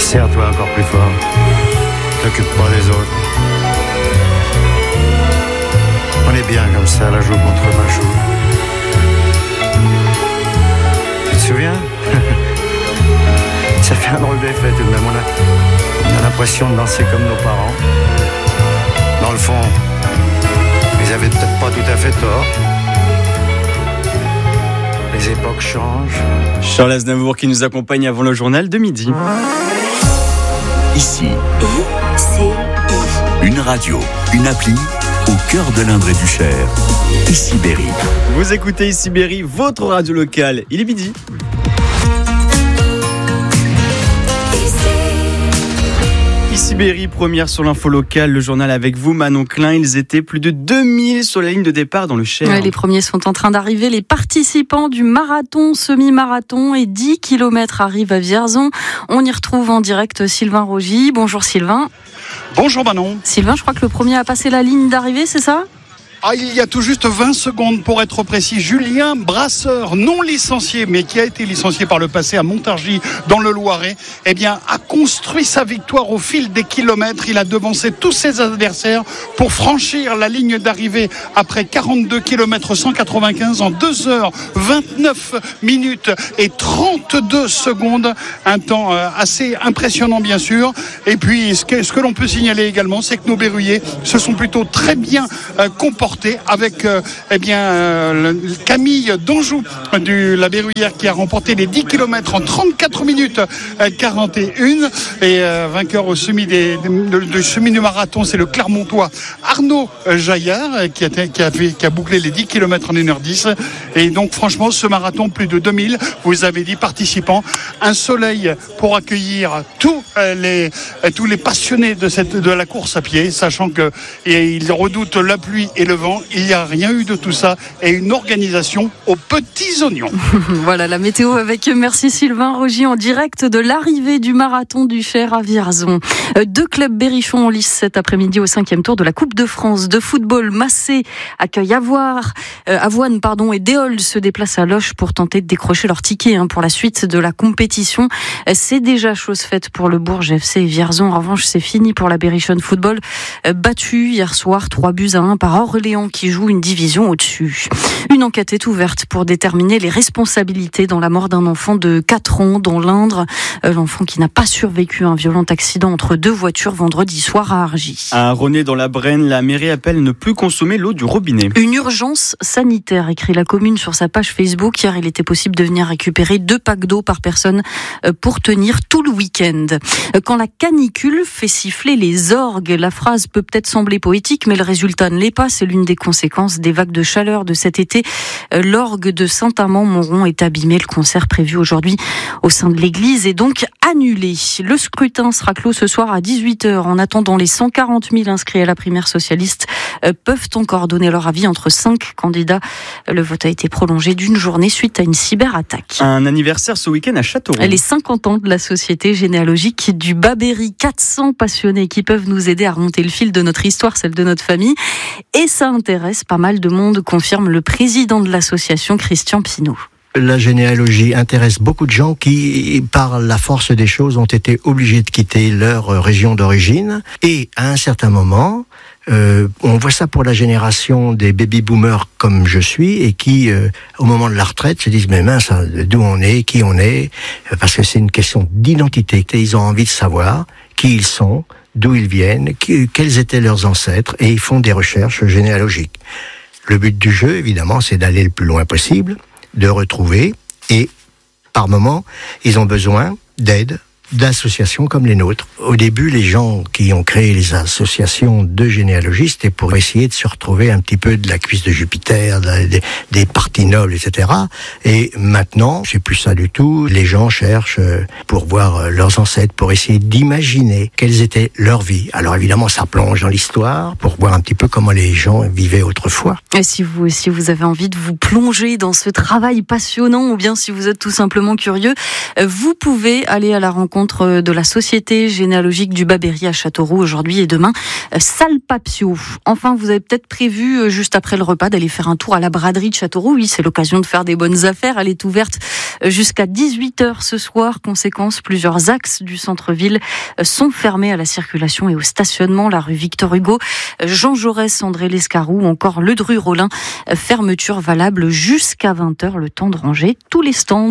Serre-toi encore plus fort. T'occupe pas des autres. On est bien comme ça, la joue contre ma joue. Tu te souviens? Ça fait un drôle d'effet tout de même. On a l'impression de danser comme nos parents. Dans le fond, ils avaient peut-être pas tout à fait tort. Les époques changent. Charles Aznavour qui nous accompagne avant le journal de midi. Ici, une radio, une appli au cœur de l'Indre et du Cher. Ici Berry. Vous écoutez Ici Berry, votre radio locale. Il est midi. Ici Berry, première sur l'info locale, le journal avec vous, Manon Klein. Ils étaient plus de 2000 sur la ligne de départ dans le Cher. Ouais, les premiers sont en train d'arriver. Les participants du marathon, semi-marathon et 10 km arrivent à Vierzon. On y retrouve en direct Sylvain Rogy. Bonjour Sylvain. Bonjour Manon. Sylvain, je crois que le premier a passé la ligne d'arrivée, c'est ça ? Il y a tout juste 20 secondes pour être précis. Julien Brasseur, non licencié, mais qui a été licencié par le passé à Montargis dans le Loiret, a construit sa victoire au fil des kilomètres. Il a devancé tous ses adversaires pour franchir la ligne d'arrivée après 42 km 195 en 2h29 minutes et 32 secondes. Un temps assez impressionnant bien sûr. Et puis ce que l'on peut signaler également, c'est que nos berruyers se sont plutôt très bien comportés avec Camille d'Anjou de la Berruyère qui a remporté les 10 km en 34 minutes 41 et vainqueur au semi du marathon, c'est le Clermontois Arnaud Jaillard qui a bouclé les 10 km en 1h10 et donc franchement ce marathon plus de 2000, vous avez 10 participants, un soleil pour accueillir tous les passionnés de la course à pied, sachant que ils redoutent la pluie et le vent, il n'y a rien eu de tout ça et une organisation aux petits oignons. Voilà la météo avec merci Sylvain Rogy en direct de l'arrivée du marathon du Cher à Vierzon. 2 clubs berrichons en lice cet après-midi au 5e tour de la Coupe de France de football. Massé accueille Avoine et Déol se déplacent à Loches pour tenter de décrocher leur ticket pour la suite de la compétition. C'est déjà chose faite pour le Bourges FC et Vierzon. En revanche, c'est fini pour la Berrichonne Football, battu hier soir 3-1 par Orléans qui joue une division au-dessus. Une enquête est ouverte pour déterminer les responsabilités dans la mort d'un enfant de 4 ans dans l'Indre. L'enfant qui n'a pas survécu à un violent accident entre 2 voitures vendredi soir à Argy. À Roné dans la Brenne, la mairie appelle ne plus consommer l'eau du robinet. Une urgence sanitaire, écrit la commune sur sa page Facebook. Hier, il était possible de venir récupérer 2 packs d'eau par personne pour tenir tout le week-end. Quand la canicule fait siffler les orgues, la phrase peut peut-être sembler poétique, mais le résultat ne l'est pas. C'est l'une des conséquences des vagues de chaleur de cet été. L'orgue de Saint-Amand-Montrond est abîmé. Le concert prévu aujourd'hui au sein de l'église est donc annulé. Le scrutin sera clos ce soir à 18h. En attendant, les 140 000 inscrits à la primaire socialiste peuvent encore donner leur avis entre 5 candidats. Le vote a été prolongé d'une journée suite à une cyberattaque. Un anniversaire ce week-end à Châteauroux. Les 50 ans de la Société généalogique du Bas-Berry. 400 passionnés qui peuvent nous aider à remonter le fil de notre histoire, celle de notre famille. Et ça intéresse pas mal de monde, confirme le président de l'association, Christian Pinault. La généalogie intéresse beaucoup de gens qui, par la force des choses, ont été obligés de quitter leur région d'origine. Et à un certain moment, on voit ça pour la génération des baby-boomers comme je suis et qui, au moment de la retraite, se disent « mais mince, d'où on est, qui on est ?» Parce que c'est une question d'identité. Et ils ont envie de savoir qui ils sont, d'où ils viennent, quels étaient leurs ancêtres, et ils font des recherches généalogiques. Le but du jeu, évidemment, c'est d'aller le plus loin possible, de retrouver, et par moment, ils ont besoin d'aide, d'associations comme les nôtres. Au début, les gens qui ont créé les associations de généalogistes, c'était pour essayer de se retrouver un petit peu de la cuisse de Jupiter, des parties nobles, etc. Et maintenant, c'est plus ça du tout. Les gens cherchent pour voir leurs ancêtres, pour essayer d'imaginer quelles étaient leurs vies. Alors évidemment, ça plonge dans l'histoire pour voir un petit peu comment les gens vivaient autrefois. Et si vous aussi vous avez envie de vous plonger dans ce travail passionnant, ou bien si vous êtes tout simplement curieux, vous pouvez aller à la rencontre rencontre de la Société généalogique du Bas-Berry à Châteauroux aujourd'hui et demain, salle Papio. Enfin, vous avez peut-être prévu, juste après le repas, d'aller faire un tour à la braderie de Châteauroux. Oui, c'est l'occasion de faire des bonnes affaires. Elle est ouverte jusqu'à 18h ce soir. Conséquence, plusieurs axes du centre-ville sont fermés à la circulation et au stationnement. La rue Victor Hugo, Jean Jaurès, André Lescarou ou encore le Dru-Rollin. Fermeture valable jusqu'à 20h, le temps de ranger tous les stands.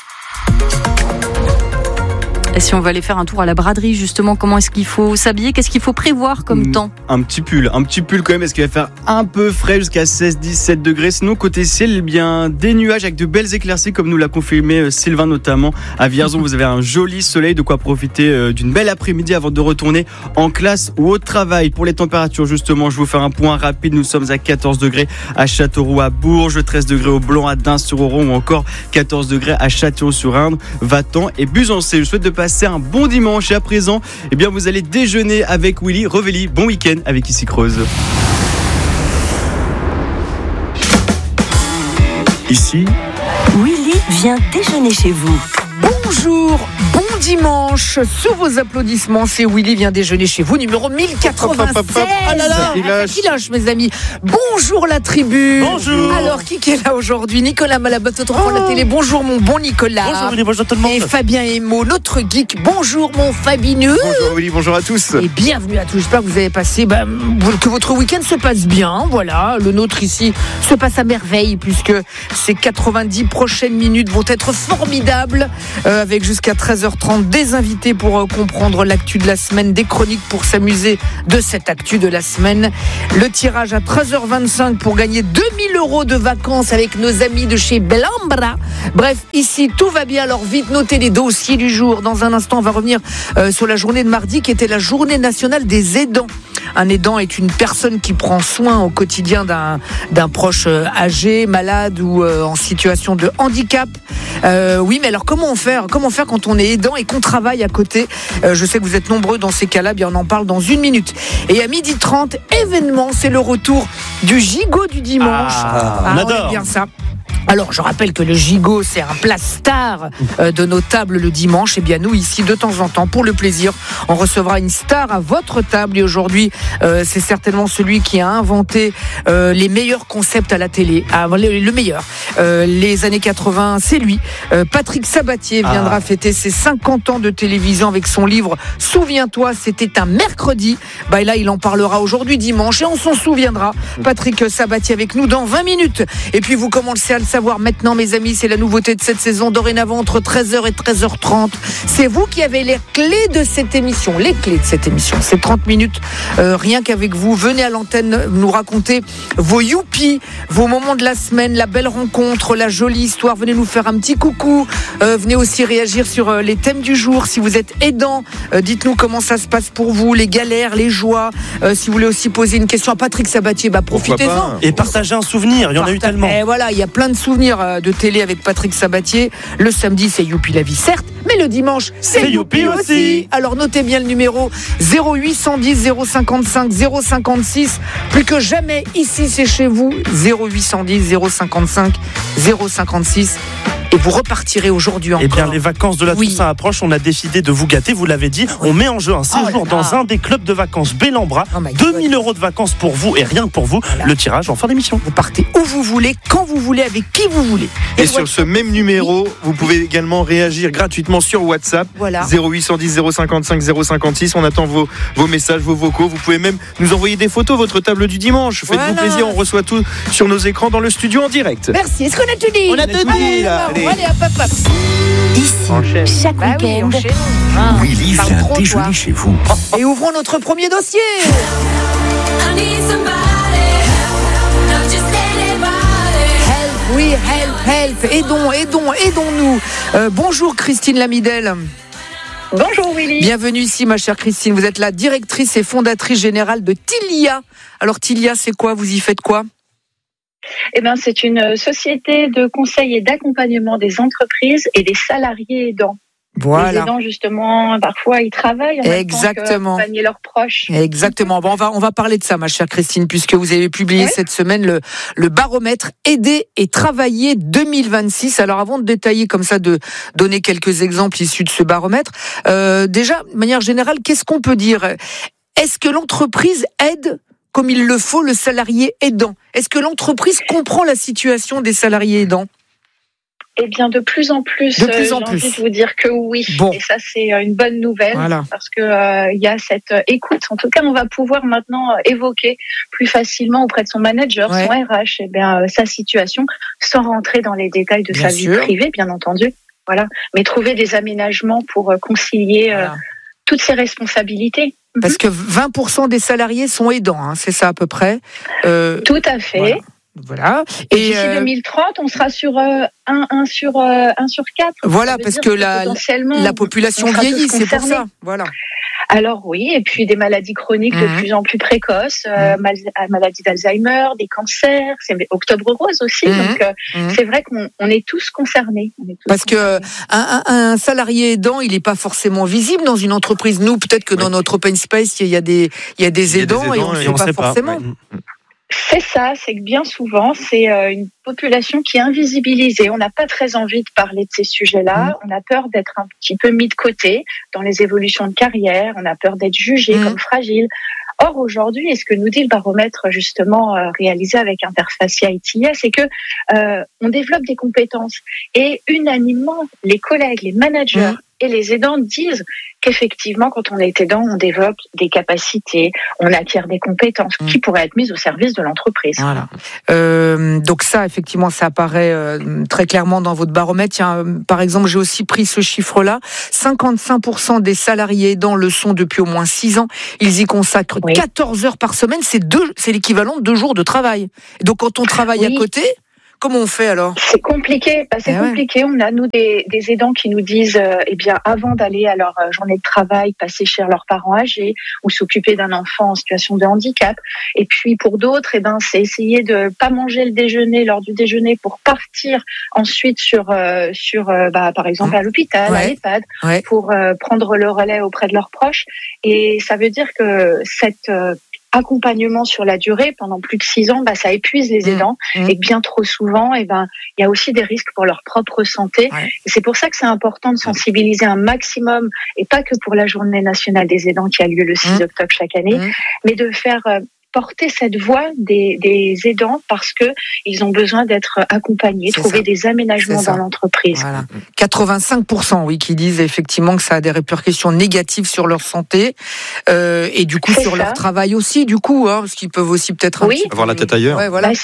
Et si on va aller faire un tour à la braderie, justement, comment est-ce qu'il faut s'habiller? Qu'est-ce qu'il faut prévoir comme temps? Un petit pull quand même, parce qu'il va faire un peu frais jusqu'à 16-17 degrés. Sinon, côté ciel, bien des nuages avec de belles éclaircies, comme nous l'a confirmé Sylvain notamment. À Vierzon, vous avez un joli soleil, de quoi profiter d'une belle après-midi avant de retourner en classe ou au travail. Pour les températures, justement, je vais vous faire un point rapide. Nous sommes à 14 degrés à Châteauroux, à Bourges, 13 degrés au Blanc, à Dun-sur-Oron ou encore 14 degrés à Châtillon-sur-Indre, Vatan et Buzancé. Je souhaite de passer un bon dimanche et à présent, eh bien, vous allez déjeuner avec Willy Revelli. Bon week-end avec Ici Creuse. Ici, Willy vient déjeuner chez vous. Bonjour, bon dimanche. Sous vos applaudissements, c'est Willy vient déjeuner chez vous, numéro 1096. Ah là là, qui lâche, mes amis. Bonjour la tribu. Bonjour. Alors, qui est là aujourd'hui? Nicolas Malabotte, notre enfant de la télé. Bonjour mon bon Nicolas. Bonjour Willy, bonjour tout le monde. Et Fabien Emo, notre geek. Bonjour mon Fabineux. Bonjour Willy, bonjour à tous. Et bienvenue à tous. J'espère que vous avez passé, que votre week-end se passe bien. Voilà, le nôtre ici se passe à merveille puisque ces 90 prochaines minutes vont être formidables. Avec jusqu'à 13h30 des invités pour comprendre l'actu de la semaine, des chroniques pour s'amuser de cette actu de la semaine. Le tirage à 13h25 pour gagner 2000 € de vacances avec nos amis de chez Belambra. Bref, ici tout va bien, alors vite notez les dossiers du jour. Dans un instant, on va revenir sur la journée de mardi qui était la journée nationale des aidants. Un aidant est une personne qui prend soin au quotidien d'un proche âgé, malade ou en situation de handicap. Oui, mais alors comment faire quand on est aidant et qu'on travaille à côté? Je sais que vous êtes nombreux dans ces cas-là, bien on en parle dans une minute. Et à 12h30, événement, c'est le retour du gigot du dimanche. On adore. On aime bien ça. Alors, je rappelle que le gigot, c'est un plat star de nos tables le dimanche. Et bien, nous, ici, de temps en temps, pour le plaisir, on recevra une star à votre table. Et aujourd'hui, c'est certainement celui qui a inventé les meilleurs concepts à la télé. Le meilleur. Les années 80, c'est lui. Patrick Sabatier viendra fêter ses 50 ans de télévision avec son livre « Souviens-toi, c'était un mercredi ». Et là, il en parlera aujourd'hui, dimanche, et on s'en souviendra. Patrick Sabatier avec nous dans 20 minutes. Et puis, vous commencez à le savoir maintenant, mes amis, c'est la nouveauté de cette saison. Dorénavant, entre 13h et 13h30, c'est vous qui avez les clés de cette émission. Les clés de cette émission, c'est 30 minutes, rien qu'avec vous. Venez à l'antenne nous raconter vos youpies, vos moments de la semaine, la belle rencontre, la jolie histoire. Venez nous faire un petit coucou. Venez aussi réagir sur les thèmes du jour. Si vous êtes aidant, dites-nous comment ça se passe pour vous, les galères, les joies. Si vous voulez aussi poser une question à Patrick Sabatier, profitez-en. Et partager un souvenir, il y en a eu tellement. Et voilà, il y a plein de souvenirs de télé avec Patrick Sabatier. Le samedi, c'est Youpi la vie, certes, mais le dimanche, c'est Youpi aussi. Alors notez bien le numéro 0810 055 056. Plus que jamais, ici, c'est chez vous. 0810 055 056. Et vous repartirez aujourd'hui encore. Eh bien, les vacances de la Toussaint approchent. On a décidé de vous gâter, vous l'avez dit. On met en jeu un séjour dans un des clubs de vacances Belambra. 2000 € de vacances pour vous et rien que pour vous. Voilà. Le tirage en fin d'émission. Vous partez où vous voulez, quand vous voulez, avec qui vous voulez. Et sur ce même numéro, vous pouvez également réagir gratuitement sur WhatsApp. Voilà. 0810 055 056. On attend vos messages, vos vocaux. Vous pouvez même nous envoyer des photos, votre table du dimanche. Faites-vous plaisir, on reçoit tout sur nos écrans dans le studio en direct. Merci. Est-ce qu'on a tout dit? On a tout dit là. Allez, hop. Ici, chaque week-end, Willy vient déjeuner chez vous. Et ouvrons notre premier dossier. Help, oui, help. Aidons-nous. Bonjour Christine Lamidel. Bonjour Willy. Bienvenue ici ma chère Christine. Vous êtes la directrice et fondatrice générale de Tilia. Alors Tilia, c'est quoi? Vous y faites quoi? Eh bien, c'est une société de conseil et d'accompagnement des entreprises et des salariés aidants. Voilà. Les aidants, justement, parfois, ils travaillent en même temps accompagner leurs proches. Exactement. Bon, on va parler de ça, ma chère Christine, puisque vous avez publié cette semaine le baromètre Aider et travailler 2026. Alors, avant de détailler comme ça, de donner quelques exemples issus de ce baromètre, déjà, de manière générale, qu'est-ce qu'on peut dire ? Est-ce que l'entreprise aide comme il le faut le salarié aidant ? Est-ce que l'entreprise comprend la situation des salariés aidants ? Eh bien, de plus en plus, j'ai envie de vous dire que oui. Bon. Et ça, c'est une bonne nouvelle, parce que il y a cette écoute. En tout cas, on va pouvoir maintenant évoquer plus facilement auprès de son manager, son RH, sa situation, sans rentrer dans les détails de sa vie privée, bien entendu. Voilà. Mais trouver des aménagements pour concilier toutes ces responsabilités. Parce que 20% des salariés sont aidants, hein, c'est ça à peu près. Tout à fait. Voilà. Et d'ici 2030, on sera sur 1 sur 4. Voilà, parce que la population vieillit, c'est pour ça. Voilà. Alors oui, et puis des maladies chroniques de plus en plus précoces, maladie d'Alzheimer, des cancers, c'est Octobre Rose aussi, donc c'est vrai qu'on est tous concernés. Parce que un salarié aidant, il n'est pas forcément visible dans une entreprise. Nous, peut-être que dans notre open space, il y a des aidants et on ne sait pas forcément. C'est ça, c'est que bien souvent, c'est une population qui est invisibilisée. On n'a pas très envie de parler de ces sujets-là. On a peur d'être un petit peu mis de côté dans les évolutions de carrière. On a peur d'être jugé comme fragile. Or, aujourd'hui, et ce que nous dit le baromètre, justement, réalisé avec Interfacia ITIA, c'est que on développe des compétences. Et unanimement, les collègues, les managers et les aidants disent qu'effectivement, quand on est aidant, on développe des capacités, on acquiert des compétences qui pourraient être mises au service de l'entreprise. Voilà. Donc ça, effectivement, ça apparaît très clairement dans votre baromètre. Tiens, par exemple, j'ai aussi pris ce chiffre-là. 55% des salariés aidants le sont depuis au moins 6 ans. Ils y consacrent 14 heures par semaine. C'est l'équivalent de 2 jours de travail. Donc, quand on travaille à côté... Comment on fait alors ? C'est compliqué. Compliqué. On a, nous, des aidants qui nous disent, avant d'aller à leur journée de travail, passer chez leurs parents âgés ou s'occuper d'un enfant en situation de handicap. Et puis, pour d'autres, c'est essayer de pas manger le déjeuner lors du déjeuner pour partir ensuite sur par exemple, à l'hôpital, à l'EHPAD, pour prendre le relais auprès de leurs proches. Et ça veut dire que cette accompagnement sur la durée pendant plus de 6 ans, ça épuise les aidants et que bien trop souvent, il y a aussi des risques pour leur propre santé. Et c'est pour ça que c'est important de sensibiliser un maximum, et pas que pour la Journée nationale des aidants qui a lieu le 6 octobre chaque année, mais de faire porter cette voix des aidants parce que ils ont besoin d'être accompagnés, trouver des aménagements dans l'entreprise. Voilà. 85%, qui disent effectivement que ça a des répercussions négatives sur leur santé et du coup sur leur travail aussi, parce qu'ils peuvent aussi peut-être avoir la tête ailleurs. Ouais, voilà.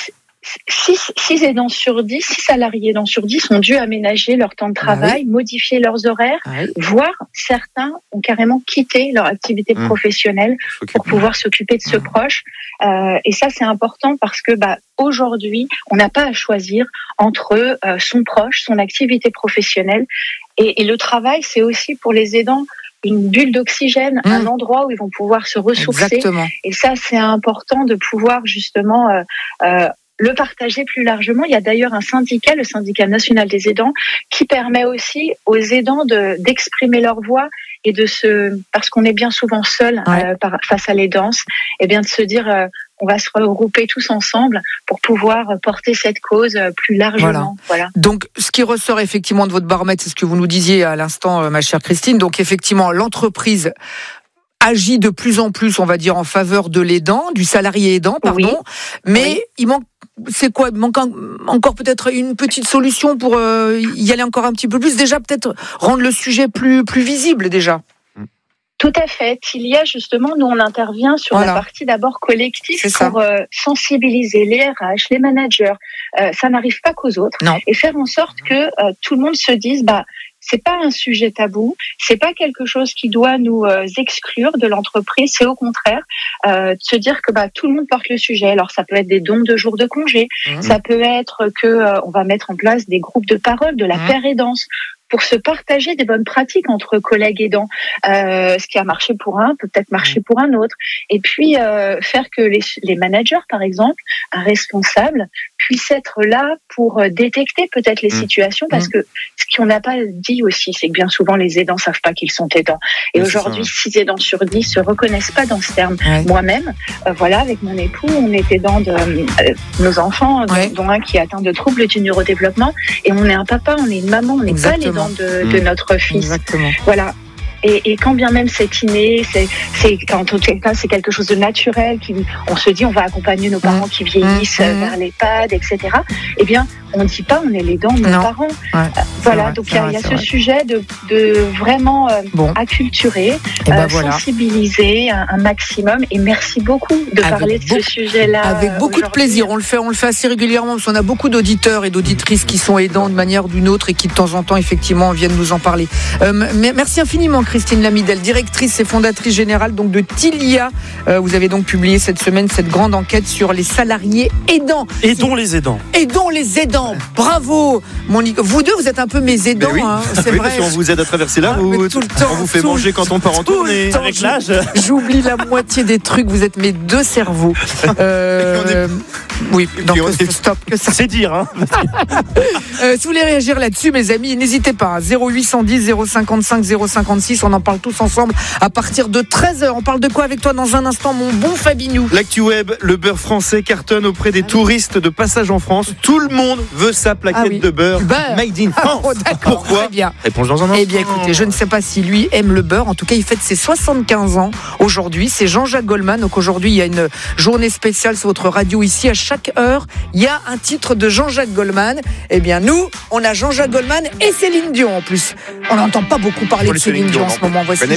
6 aidants sur 10, 6 salariés aidants sur 10 ont dû aménager leur temps de travail, modifier leurs horaires, voire certains ont carrément quitté leur activité professionnelle pour pouvoir s'occuper de ce proche. Et ça, c'est important parce que aujourd'hui, on n'a pas à choisir entre son proche, son activité professionnelle et le travail. C'est aussi pour les aidants une bulle d'oxygène, un endroit où ils vont pouvoir se ressourcer. Exactement. Et ça, c'est important de pouvoir justement le partager plus largement. Il y a d'ailleurs un syndicat, le syndicat national des aidants, qui permet aussi aux aidants d'exprimer leur voix et parce qu'on est bien souvent seul face à l'aidance, de se dire on va se regrouper tous ensemble pour pouvoir porter cette cause plus largement. Voilà. Donc, ce qui ressort effectivement de votre baromètre, c'est ce que vous nous disiez à l'instant, ma chère Christine. Donc, effectivement, l'entreprise agit de plus en plus, on va dire, en faveur de l'aidant, du salarié aidant, mais il manque. C'est quoi ? Il manque encore peut-être une petite solution pour y aller encore un petit peu plus. Déjà, peut-être rendre le sujet plus visible déjà. Tout à fait. Il y a justement, nous on intervient sur la partie d'abord collective pour sensibiliser les RH, les managers. Ça n'arrive pas qu'aux autres. Et faire en sorte que tout le monde se dise, c'est pas un sujet tabou, c'est pas quelque chose qui doit nous exclure de l'entreprise, c'est au contraire de se dire que tout le monde porte le sujet. Alors ça peut être des dons de jours de congé, ça peut être que on va mettre en place des groupes de parole, de la paire-aidance, pour se partager des bonnes pratiques entre collègues aidants. Ce qui a marché pour un peut peut-être marcher pour un autre. Et puis faire que les managers, par exemple, un responsable, puisse être là pour détecter peut-être les situations, parce que ce qu'on n'a pas dit aussi, c'est que bien souvent les aidants savent pas qu'ils sont aidants. Et aujourd'hui, 6 aidants sur 10 se reconnaissent pas dans ce terme. Moi-même, avec mon époux, on est aidant de nos enfants, dont un qui est atteint de troubles du neurodéveloppement, et on est un papa, on est une maman, on n'est pas l'aidant de notre fils. Exactement. Voilà. Et quand bien même c'est inné, c'est quand c'est quelque chose de naturel, on se dit on va accompagner nos parents qui vieillissent vers l'EHPAD, etc. Eh bien, on ne dit pas on est l'aidant de nos parents. Voilà, donc il y a ce sujet de vraiment acculturer, sensibiliser un maximum. Et merci beaucoup de parler de ce sujet-là. Avec beaucoup de plaisir. On le fait assez régulièrement parce qu'on a beaucoup d'auditeurs et d'auditrices qui sont aidants de manière ou d'une autre et qui de temps en temps effectivement viennent nous en parler. Merci infiniment Christine Lamidel, directrice et fondatrice générale donc de Tilia. Vous avez donc publié cette semaine cette grande enquête sur les salariés aidants. Aidons les aidants. Aidons les aidants. Bravo, Monique. Vous deux, vous êtes un peu mes aidants. Oui. C'est vrai. Parce qu'on vous aide à traverser la route. Tout le temps, on vous fait manger quand on part en tournée. Avec l'âge. J'oublie la moitié des trucs. Vous êtes mes deux cerveaux. Oui, donc stop. Que ça. C'est dire. Hein. Si vous voulez réagir là-dessus, mes amis, n'hésitez pas. 0810 055 056. On en parle tous ensemble à partir de 13h. On parle de quoi avec toi dans un instant, mon bon Fabinou? L'actu web, le beurre français cartonne auprès des touristes de passage en France. Tout le monde veut sa plaquette de beurre made in France. Pourquoi? Très bien. Réponse dans un instant. Eh bien, écoutez, je ne sais pas si lui aime le beurre. En tout cas, il fête ses 75 ans aujourd'hui. C'est Jean-Jacques Goldman. Donc aujourd'hui, il y a une journée spéciale sur votre radio ici. À chaque heure, il y a un titre de Jean-Jacques Goldman. Eh bien, nous, on a Jean-Jacques Goldman et Céline Dion en plus. On n'entend pas beaucoup parler de Céline Dion en ce moment. Voici